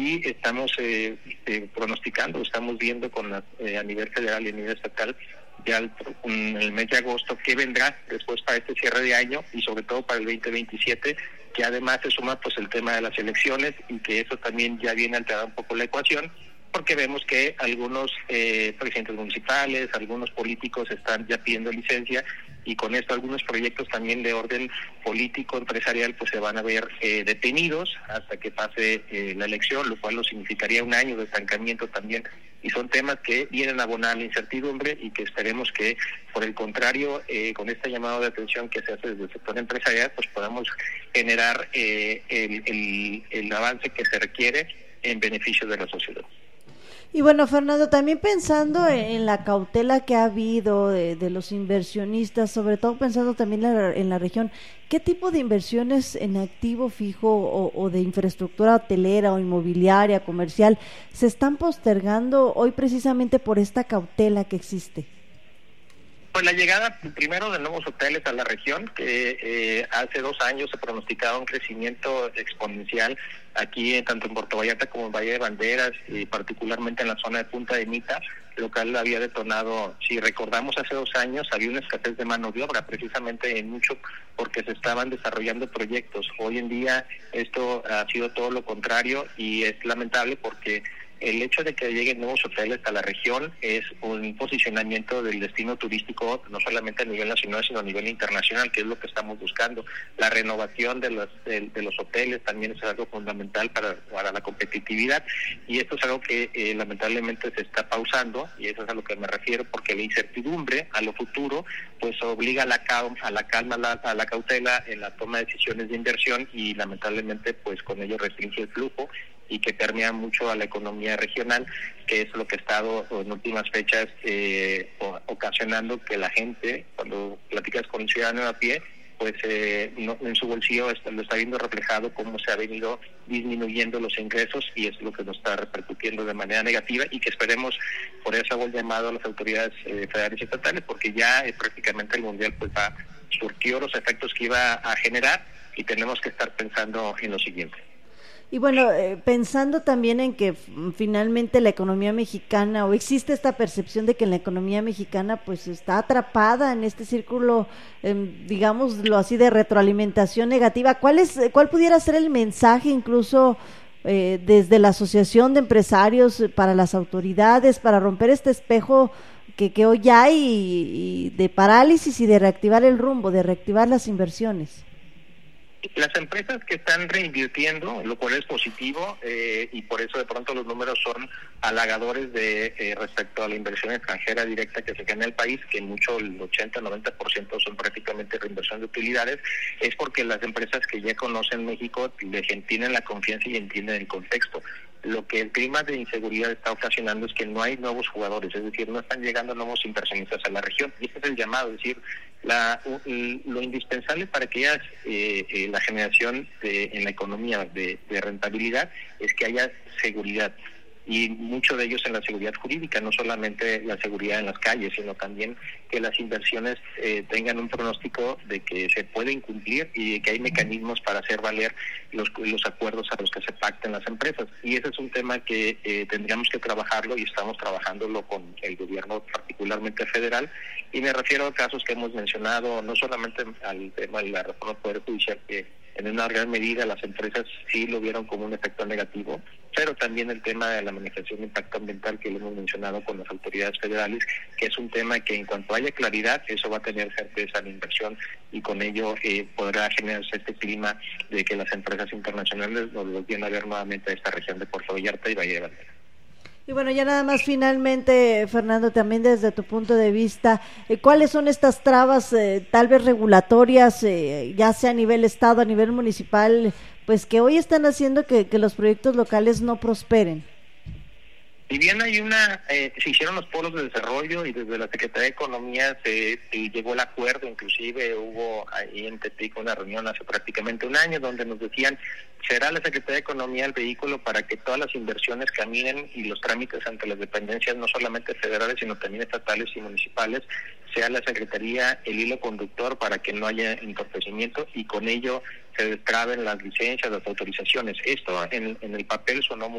sí estamos pronosticando, estamos viendo a nivel federal y a nivel estatal ya en el mes de agosto qué vendrá después para este cierre de año y sobre todo para el 2027, que además se suma pues el tema de las elecciones y que eso también ya viene a alterar un poco la ecuación, porque vemos que algunos presidentes municipales, algunos políticos están ya pidiendo licencia y con esto algunos proyectos también de orden político, empresarial, pues se van a ver detenidos hasta que pase la elección, lo cual lo significaría un año de estancamiento también. Y son temas que vienen a abonar la incertidumbre y que esperemos que, por el contrario, con este llamado de atención que se hace desde el sector empresarial, pues podamos generar el avance que se requiere en beneficio de la sociedad. Y bueno, Fernando, también pensando en la cautela que ha habido de los inversionistas, sobre todo pensando también en la región, ¿qué tipo de inversiones en activo fijo o de infraestructura hotelera o inmobiliaria, comercial, se están postergando hoy precisamente por esta cautela que existe? Pues la llegada primero de nuevos hoteles a la región, que hace 2 años se pronosticaba un crecimiento exponencial aquí tanto en Puerto Vallarta como en Valle de Banderas y particularmente en la zona de Punta de Mita, lo cual había detonado, si recordamos hace 2 años había una escasez de mano de obra, precisamente en mucho porque se estaban desarrollando proyectos. Hoy en día esto ha sido todo lo contrario y es lamentable porque el hecho de que lleguen nuevos hoteles a la región es un posicionamiento del destino turístico, no solamente a nivel nacional, sino a nivel internacional, que es lo que estamos buscando. La renovación de los hoteles también es algo fundamental para la competitividad, y esto es algo que lamentablemente se está pausando, y eso es a lo que me refiero, porque la incertidumbre a lo futuro pues obliga a la calma, a la cautela en la toma de decisiones de inversión, y lamentablemente pues con ello restringe el flujo y que permea mucho a la economía regional, que es lo que ha estado en últimas fechas ocasionando que la gente, cuando platicas con un ciudadano a pie, pues en su bolsillo lo está viendo reflejado cómo se ha venido disminuyendo los ingresos, y es lo que nos está repercutiendo de manera negativa, y que esperemos, por eso hago el llamado a las autoridades federales y estatales, porque ya prácticamente el Mundial pues surtió los efectos que iba a generar, y tenemos que estar pensando en lo siguiente. Y bueno, pensando también en que finalmente la economía mexicana, o existe esta percepción de que la economía mexicana pues está atrapada en este círculo, digámoslo así, de retroalimentación negativa, ¿cuál pudiera ser el mensaje incluso desde la Asociación de Empresarios para las autoridades, para romper este espejo que hoy hay y de parálisis y de reactivar el rumbo, de reactivar las inversiones? Las empresas que están reinvirtiendo, lo cual es positivo, y por eso de pronto los números son halagadores respecto a la inversión extranjera directa que se genera en el país, que mucho, el 80-90% son prácticamente reinversión de utilidades, es porque las empresas que ya conocen México tienen la confianza y entienden el contexto. Lo que el clima de inseguridad está ocasionando es que no hay nuevos jugadores, es decir, no están llegando nuevos inversionistas a la región, y este es el llamado, es decir, lo indispensable para que haya la generación en la economía de rentabilidad es que haya seguridad, y mucho de ellos en la seguridad jurídica, no solamente la seguridad en las calles, sino también que las inversiones tengan un pronóstico de que se pueden cumplir y de que hay mecanismos para hacer valer los acuerdos a los que se pacten las empresas. Y ese es un tema que tendríamos que trabajarlo, y estamos trabajándolo con el gobierno, particularmente federal, y me refiero a casos que hemos mencionado, no solamente al tema de la reforma del Poder Judicial, que en una gran medida las empresas sí lo vieron como un efecto negativo, pero también el tema de la manifestación de impacto ambiental, que lo hemos mencionado con las autoridades federales, que es un tema que en cuanto haya claridad, eso va a tener certeza en la inversión, y con ello podrá generarse este clima de que las empresas internacionales nos volvieran a ver nuevamente a esta región de Puerto Vallarta y Valle de Banderas. Y bueno, ya nada más finalmente, Fernando, también desde tu punto de vista, ¿cuáles son estas trabas tal vez regulatorias, ya sea a nivel estado, a nivel municipal, pues que hoy están haciendo que los proyectos locales no prosperen? Si bien hay se hicieron los polos de desarrollo, y desde la Secretaría de Economía se llegó al acuerdo, inclusive hubo ahí en Tepic una reunión hace prácticamente un año donde nos decían, será la Secretaría de Economía el vehículo para que todas las inversiones caminen, y los trámites ante las dependencias, no solamente federales, sino también estatales y municipales, sea la Secretaría el hilo conductor para que no haya entorpecimiento, y con ello se destraben las licencias, las autorizaciones. Esto en el papel sonó